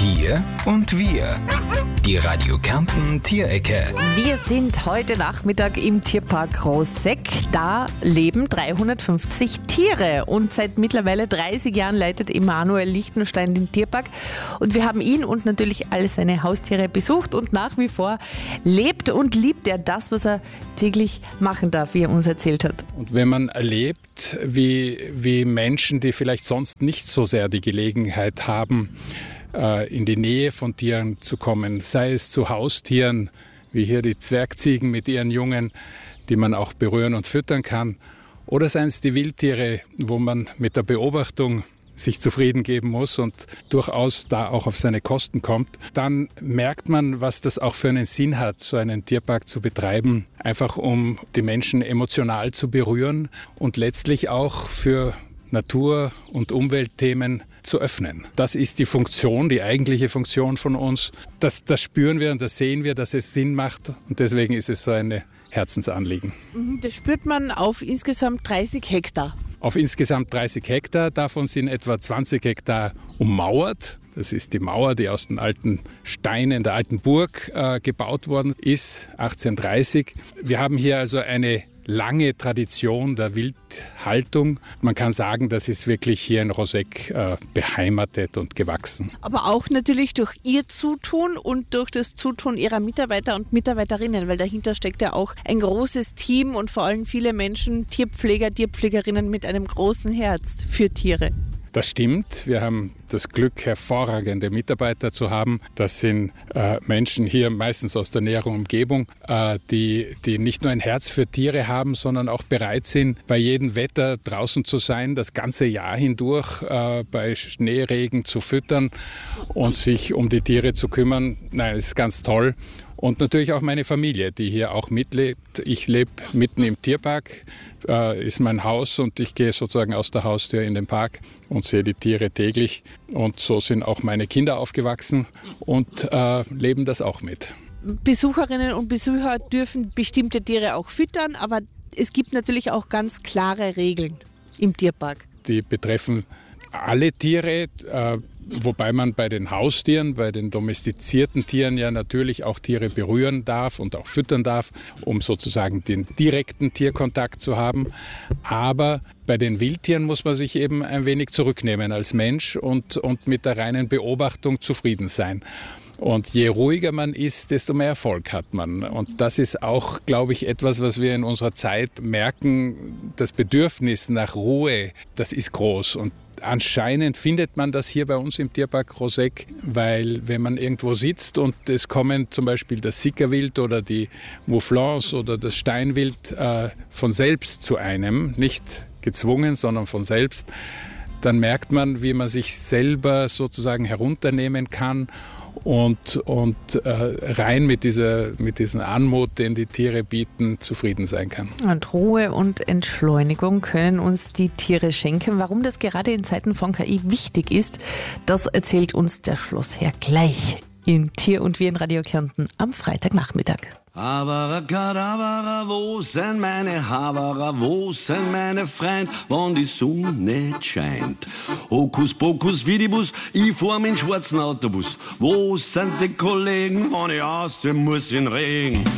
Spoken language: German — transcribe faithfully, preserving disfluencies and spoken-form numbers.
Tier und Wir. Die Radio Kärnten Tierecke. Wir sind heute Nachmittag im Tierpark Roseck. Da leben dreihundertfünfzig Tiere und seit mittlerweile dreißig Jahren leitet Emanuel Lichtenstein den Tierpark. Und wir haben ihn und natürlich alle seine Haustiere besucht und nach wie vor lebt und liebt er das, was er täglich machen darf, wie er uns erzählt hat. Und wenn man erlebt, wie, wie Menschen, die vielleicht sonst nicht so sehr die Gelegenheit haben, in die Nähe von Tieren zu kommen, sei es zu Haustieren, wie hier die Zwergziegen mit ihren Jungen, die man auch berühren und füttern kann, oder seien es die Wildtiere, wo man mit der Beobachtung sich zufrieden geben muss und durchaus da auch auf seine Kosten kommt, dann merkt man, was das auch für einen Sinn hat, so einen Tierpark zu betreiben, einfach um die Menschen emotional zu berühren und letztlich auch für Natur- und Umweltthemen zu öffnen. Das ist die Funktion, die eigentliche Funktion von uns. Das, das spüren wir und das sehen wir, dass es Sinn macht und deswegen ist es so ein Herzensanliegen. Das spürt man auf insgesamt dreißig Hektar. Auf insgesamt dreißig Hektar, davon sind etwa zwanzig Hektar ummauert. Das ist die Mauer, die aus den alten Steinen der alten Burg äh, gebaut worden ist, achtzehnhundertdreißig. Wir haben hier also eine lange Tradition der Wildhaltung. Man kann sagen, das ist wirklich hier in Roseck äh, beheimatet und gewachsen. Aber auch natürlich durch Ihr Zutun und durch das Zutun Ihrer Mitarbeiter und Mitarbeiterinnen, weil dahinter steckt ja auch ein großes Team und vor allem viele Menschen, Tierpfleger, Tierpflegerinnen mit einem großen Herz für Tiere. Das stimmt. Wir haben das Glück, hervorragende Mitarbeiter zu haben. Das sind äh, Menschen hier meistens aus der näheren Umgebung, äh, die, die nicht nur ein Herz für Tiere haben, sondern auch bereit sind, bei jedem Wetter draußen zu sein, das ganze Jahr hindurch äh, bei Schneeregen zu füttern und sich um die Tiere zu kümmern. Nein, es ist ganz toll. Und natürlich auch meine Familie, die hier auch mitlebt. Ich lebe mitten im Tierpark, äh, ist mein Haus und ich gehe sozusagen aus der Haustür in den Park und sehe die Tiere täglich. Und so sind auch meine Kinder aufgewachsen und äh, leben das auch mit. Besucherinnen und Besucher dürfen bestimmte Tiere auch füttern, aber es gibt natürlich auch ganz klare Regeln im Tierpark. Die betreffen alle Tiere, äh, wobei man bei den Haustieren, bei den domestizierten Tieren ja natürlich auch Tiere berühren darf und auch füttern darf, um sozusagen den direkten Tierkontakt zu haben. Aber bei den Wildtieren muss man sich eben ein wenig zurücknehmen als Mensch und, und mit der reinen Beobachtung zufrieden sein. Und je ruhiger man ist, desto mehr Erfolg hat man. Und das ist auch, glaube ich, etwas, was wir in unserer Zeit merken. Das Bedürfnis nach Ruhe, das ist groß. Und anscheinend findet man das hier bei uns im Tierpark Roseck, weil wenn man irgendwo sitzt und es kommen zum Beispiel das Sickerwild oder die Mouflons oder das Steinwild äh, von selbst zu einem, nicht gezwungen, sondern von selbst, dann merkt man, wie man sich selber sozusagen herunternehmen kann und, und äh, rein mit dieser, mit diesem Anmut, den die Tiere bieten, zufrieden sein kann. Und Ruhe und Entschleunigung können uns die Tiere schenken. Warum das gerade in Zeiten von K I wichtig ist, das erzählt uns der Schlossherr gleich in Tier und Wir in Radio Kärnten am Freitagnachmittag. Abracadabra, wo sind meine Haberer, wo sind meine Freund, wann die Sonne nicht scheint? Hokus pokus vidibus, ich fahr mit schwarzen Autobus. Wo sind die Kollegen, wann ich aussehen muss in Regen?